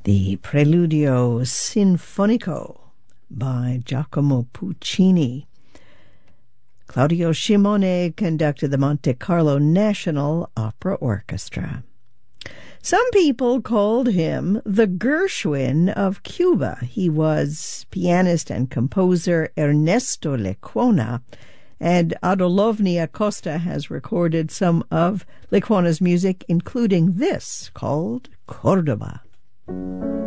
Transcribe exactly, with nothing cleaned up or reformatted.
the Preludio Sinfonico by Giacomo Puccini. Claudio Shimone conducted the Monte Carlo National Opera Orchestra. Some people called him the Gershwin of Cuba. He was pianist and composer Ernesto Lecuona, and Adolovny Acosta has recorded some of Lecuona's music, including this called Cordoba.